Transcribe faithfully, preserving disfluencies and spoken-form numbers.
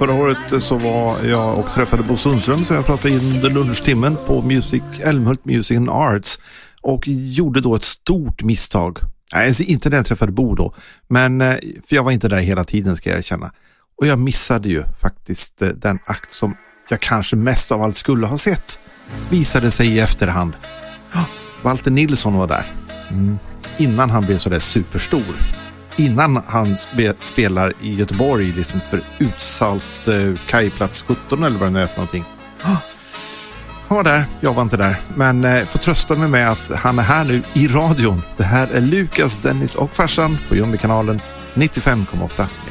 förra året så var jag och träffade Bo Sundström, så jag pratade in under lunchtimmen på Music, Älmhult Music and Arts, och gjorde då ett stort misstag. Nej, inte när jag träffade Bo då, men för jag var inte där hela tiden, ska jag erkänna. Och jag missade ju faktiskt den akt som jag kanske mest av allt skulle ha sett. Visade sig i efterhand. Oh, Walter Nilsson var där. Mm. Innan han blev så där superstor. Innan han spe- spelar i Göteborg liksom för utsalt eh, kajplats sjutton eller vad det är för någonting. Oh, han var där, jag var inte där. Men eh, får trösta mig med att han är här nu i radion. Det här är Lukas, Dennis och farsan på Jumbi-kanalen nittiofem komma åtta.